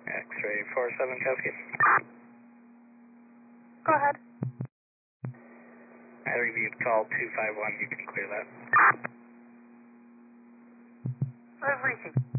X-ray 47 Cascade. Go ahead. I reviewed call 251, you can clear that. I've received.